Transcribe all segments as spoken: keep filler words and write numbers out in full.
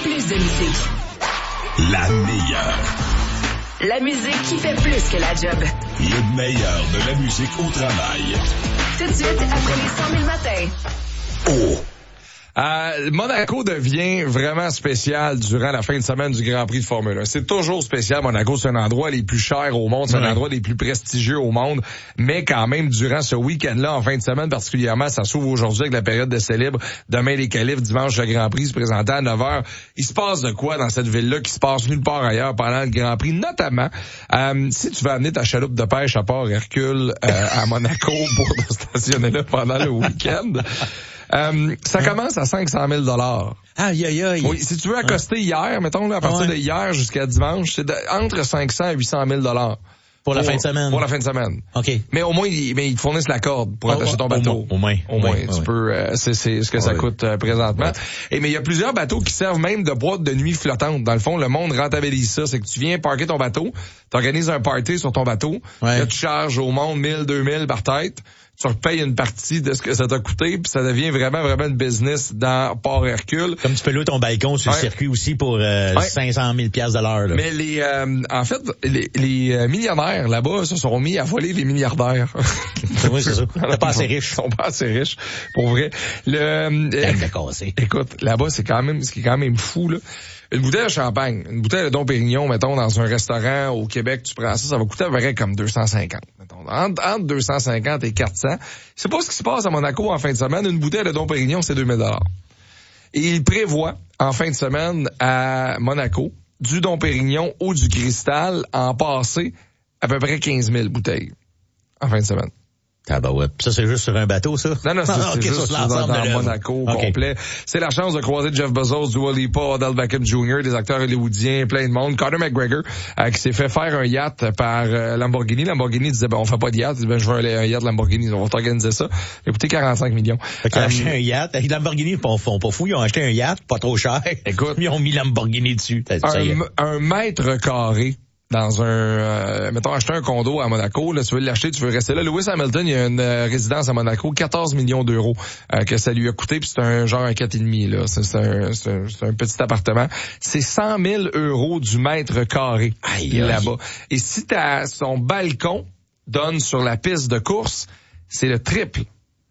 plus de musique. La meilleure. La musique qui fait plus que la job. Le meilleur de la musique au travail. Tout de suite, après les cent mille matins. Oh! Euh, Monaco devient vraiment spécial durant la fin de semaine du Grand Prix de Formule un. C'est toujours spécial. Monaco, c'est un endroit les plus chers au monde, c'est ouais. un endroit les plus prestigieux au monde. Mais quand même, durant ce week-end-là, en fin de semaine particulièrement, ça s'ouvre aujourd'hui avec la période d'essai libre. Demain, les qualifs. Dimanche, le Grand Prix se présentait à neuf heures. Il se passe de quoi dans cette ville-là qui se passe nulle part ailleurs pendant le Grand Prix? Notamment, euh, si tu veux amener ta chaloupe de pêche à Port-Hercule euh, à Monaco pour te stationner là pendant le week-end... Euh, ça commence à cinq cent mille dollars. Aïe, aïe, aïe. Oui, si tu veux accoster ouais. hier, mettons, là, à partir ouais. de hier jusqu'à dimanche, c'est de, entre cinq cents et huit cent mille dollars. Pour la pour, fin de semaine. Pour la fin de semaine. OK. Mais au moins, ils, mais ils te fournissent la corde pour oh, attacher ton bateau. Au moins. Au moins. Au moins. Tu ouais. peux, euh, c'est, c'est ce que ouais. ça coûte euh, présentement. Ouais. Et mais il y a plusieurs bateaux qui servent même de boîte de nuit flottante. Dans le fond, le monde rentabilise ça. C'est que tu viens parker ton bateau, t'organises un party sur ton bateau, ouais. là tu charges au monde mille, deux mille par tête. Tu repayes une partie de ce que ça t'a coûté, puis ça devient vraiment, vraiment une business dans Port-Hercule. Comme tu peux louer ton balcon sur ouais. le circuit aussi pour euh, ouais. cinq cent mille piastres de l'heure. Là. Mais les, euh, en fait, les, les millionnaires là-bas se sont mis à voler les milliardaires. Oui, c'est ça. Ils sont pas assez riches. Ils sont pas assez riches, pour vrai. Le, euh, écoute, là-bas, c'est quand même, ce qui est quand même fou, là. Une bouteille de champagne, une bouteille de Dom Pérignon, mettons, dans un restaurant au Québec, tu prends ça, ça va coûter à peu près comme deux cent cinquante, mettons. Entre, entre deux cent cinquante et quatre cents. C'est pas ce qui se passe à Monaco en fin de semaine. Une bouteille de Dom Pérignon, c'est deux mille dollars. Et il prévoit, en fin de semaine, à Monaco, du Dom Pérignon ou du Cristal, en passer à peu près quinze mille bouteilles. En fin de semaine. Ah bah ouais. Ça, c'est juste sur un bateau, ça? Non, non, c'est, ah, c'est okay, juste ça, dans, dans Monaco okay. complet. C'est la chance de croiser Jeff Bezos, Dua Lipa, Odell Beckham junior, des acteurs hollywoodiens, plein de monde. Conor McGregor, euh, qui s'est fait faire un yacht par euh, Lamborghini. Lamborghini disait, ben, on fait pas de yacht. Il dit, ben, je veux un, un yacht Lamborghini. On va t'organiser ça. Il a coûté quarante-cinq millions. Fait um, acheté un yacht. Avec Lamborghini, ils font pas fou. Ils ont acheté un yacht, pas trop cher. Écoute. Ils ont mis Lamborghini dessus. Un, un mètre carré. Dans un, euh, mettons, acheter un condo à Monaco, là, tu veux l'acheter, tu veux rester là. Lewis Hamilton, il y a une euh, résidence à Monaco, quatorze millions d'euros euh, que ça lui a coûté, puis c'est un genre un quatre et demi là. C'est, c'est, un, c'est, un, c'est un petit appartement. C'est cent mille euros du mètre carré aïe, là-bas. Et si t'as son balcon donne sur la piste de course, c'est le triple.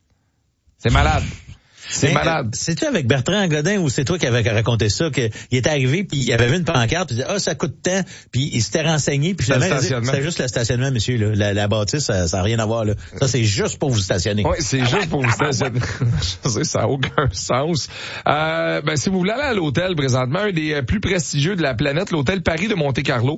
C'est malade. C'est mais, malade. C'est-tu avec Bertrand Godin ou c'est toi qui avais raconté ça, qu'il était arrivé puis il avait vu une pancarte puis il disait, ah, oh, ça coûte tant, puis il s'était renseigné puis finalement, c'était juste le stationnement, monsieur, là. La, la bâtisse, ça n'a rien à voir, là. Ça, c'est juste pour vous stationner. Oui, c'est juste pour vous stationner. Je sais, ça n'a aucun sens. Euh, ben, si vous voulez aller à l'hôtel présentement, un des plus prestigieux de la planète, l'hôtel Paris de Monte-Carlo,